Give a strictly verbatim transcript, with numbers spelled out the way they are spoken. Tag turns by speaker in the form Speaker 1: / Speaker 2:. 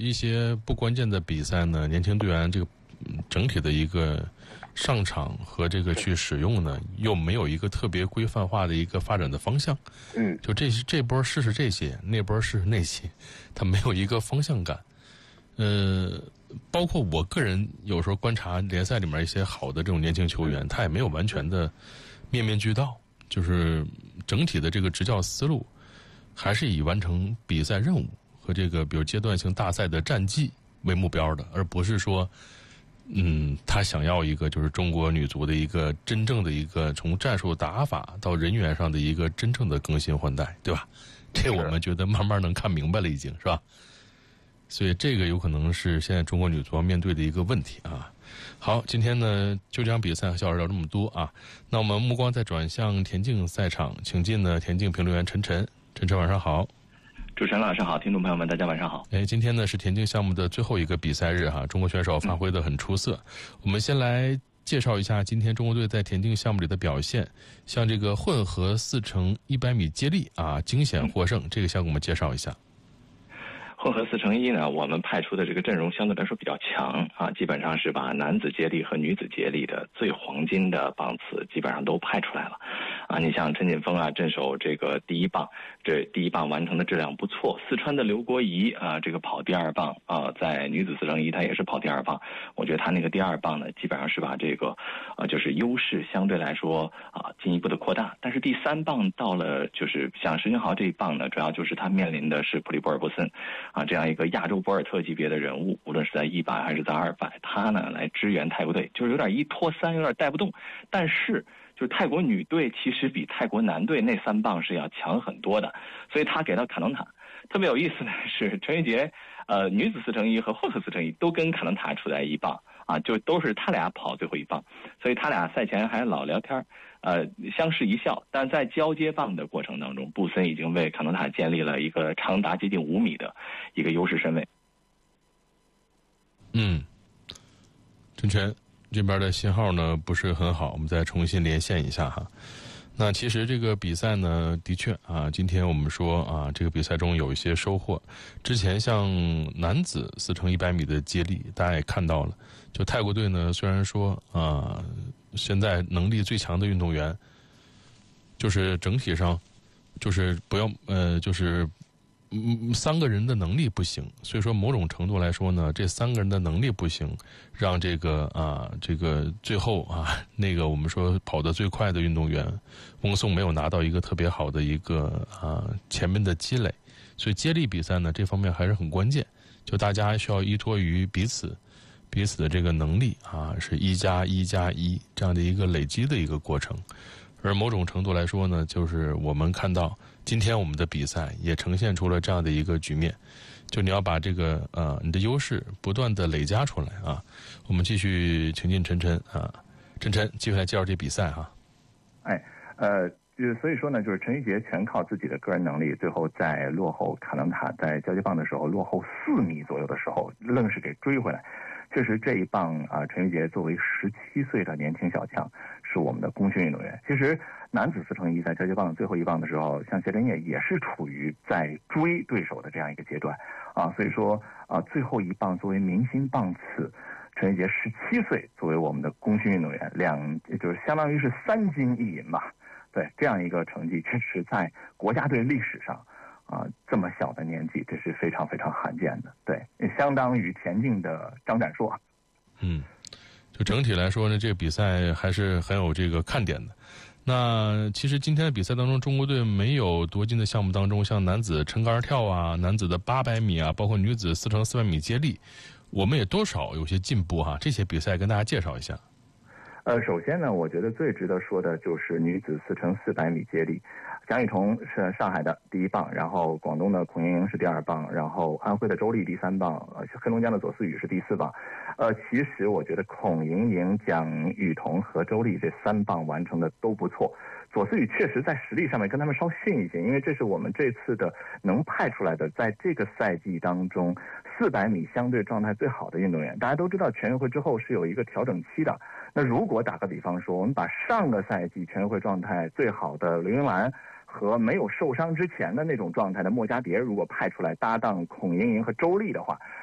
Speaker 1: 一些不关键的比赛呢，年轻队员这个整体的一个上场和这个去使用呢，又没有一个特别规范化的一个发展的方向。
Speaker 2: 嗯，
Speaker 1: 就这这波试试这些，那波试试那些，他没有一个方向感。呃，包括我个人有时候观察联赛里面一些好的这种年轻球员，他也没有完全的面面俱到，就是整体的这个执教思路还是以完成比赛任务和这个比如阶段性大赛的战绩为目标的，而不是说嗯，他想要一个就是中国女足的一个真正的一个从战术打法到人员上的一个真正的更新换代，对吧？这我们觉得慢慢能看明白了，已经是吧？所以这个有可能是现在中国女足要面对的一个问题啊。好，今天呢就这场比赛和小老师聊这么多啊，那我们目光再转向田径赛场，请进呢田径评论员陈晨。陈晨晚上好。
Speaker 3: 主持人老师好，听众朋友们大家晚上好。
Speaker 1: 哎，今天呢是田径项目的最后一个比赛日哈，中国选手发挥得很出色。嗯、我们先来介绍一下今天中国队在田径项目里的表现，像这个混合四乘一百米接力啊，惊险获胜，嗯、这个先给我们介绍一下。
Speaker 3: 混合四乘一呢，我们派出的这个阵容相对来说比较强啊，基本上是把男子接力和女子接力的最黄金的棒次基本上都派出来了啊。你像陈锦锋啊，镇守这个第一棒，这第一棒完成的质量不错。四川的刘国仪啊，这个跑第二棒啊，在女子四乘一他也是跑第二棒，我觉得他那个第二棒呢，基本上是把这个啊就是优势相对来说啊进一步的扩大。但是第三棒到了就是像石俊豪这一棒呢，主要就是他面临的是普利博尔博森。啊，这样一个亚洲博尔特级别的人物，无论是在一百还是在二百，他呢来支援泰国队，就是有点一拖三，有点带不动。但是，就是泰国女队其实比泰国男队那三棒是要强很多的，所以他给到卡农塔。特别有意思的是，陈玉洁，呃，女子四乘一和混合四乘一都跟卡农塔处在一棒啊，就都是他俩跑最后一棒，所以他俩赛前还老聊天。呃，相视一笑，但在交接棒的过程当中，布森已经为卡农塔建立了一个长达接近五米的一个优势身位。
Speaker 1: 嗯，陈晨这边的信号呢不是很好，我们再重新连线一下哈。那其实这个比赛呢，的确啊，今天我们说啊，这个比赛中有一些收获。之前像男子四乘一百米的接力，大家也看到了，就泰国队呢，虽然说啊。现在能力最强的运动员，就是整体上，就是不要呃，就是嗯三个人的能力不行，所以说某种程度来说呢，这三个人的能力不行，让这个啊这个最后啊那个我们说跑得最快的运动员翁颂没有拿到一个特别好的一个啊前面的积累，所以接力比赛呢这方面还是很关键，就大家需要依托于彼此。彼此的这个能力啊，是一加一加一这样的一个累积的一个过程，而某种程度来说呢，就是我们看到今天我们的比赛也呈现出了这样的一个局面，就你要把这个呃你的优势不断的累加出来啊。我们继续请进陈晨啊，陈晨继续来介绍这比赛哈、
Speaker 2: 啊。哎，呃。就是所以说呢，就是陈玉洁全靠自己的个人能力，最后在落后卡能塔在交接棒的时候落后四米左右的时候，愣是给追回来。确实这一棒啊，陈玉洁作为十七岁的年轻小将，是我们的功勋运动员。其实男子四乘一在交接棒最后一棒的时候，像谢林业也是处于在追对手的这样一个阶段啊，所以说啊，最后一棒作为明星棒次。陈玉洁十七岁，作为我们的功勋运动员，两就是相当于是三金一银吧。对，这样一个成绩，确实在国家队历史上，啊、呃，这么小的年纪，这是非常非常罕见的。对，相当于田径的张展硕。
Speaker 1: 嗯，就整体来说呢，这个比赛还是很有这个看点的。那其实今天的比赛当中，中国队没有夺金的项目当中，像男子撑杆跳啊、男子的八百米啊，包括女子四乘四百米接力，我们也多少有些进步哈。这些比赛跟大家介绍一下。
Speaker 2: 呃，首先呢，我觉得最值得说的就是女子四乘四百米接力，蒋雨桐是上海的第一棒，然后广东的孔莹莹是第二棒，然后安徽的周丽第三棒，呃，黑龙江的左思雨是第四棒。呃，其实我觉得孔莹莹、蒋雨桐和周丽这三棒完成的都不错。左思雨确实在实力上面跟他们稍逊一些，因为这是我们这次的能派出来的，在这个赛季当中四百米相对状态最好的运动员。大家都知道全运会之后是有一个调整期的，那如果打个比方说，我们把上个赛季全运会状态最好的刘云兰和没有受伤之前的那种状态的莫家蝶如果派出来搭档孔莹莹和周丽的话，